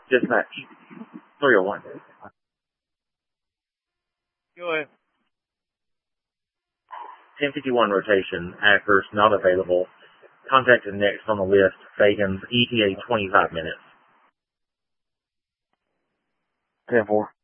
Dispatch. 301. Go ahead. 1051 rotation. Akers not available. Contacted next on the list. Fagan's ETA 25 minutes. 10-4.